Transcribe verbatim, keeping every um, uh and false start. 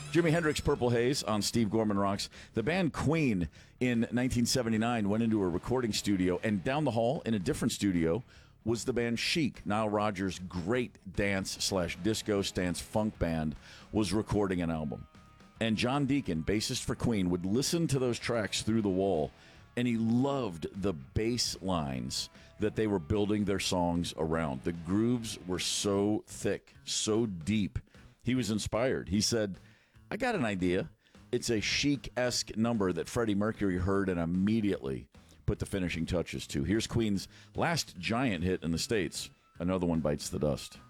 Jimi Hendrix, Purple Haze on Steve Gorman Rocks. The band Queen in nineteen seventy-nine went into a recording studio, and down the hall in a different studio was the band Chic. Nile Rodgers' great dance slash disco stance funk band was recording an album. And John Deacon, bassist for Queen, would listen to those tracks through the wall, and he loved the bass lines that they were building their songs around. The grooves were so thick, so deep. He was inspired. He said, I got an idea. It's a Chic-esque number that Freddie Mercury heard and immediately put the finishing touches to. Here's Queen's last giant hit in the States. Another one bites the dust.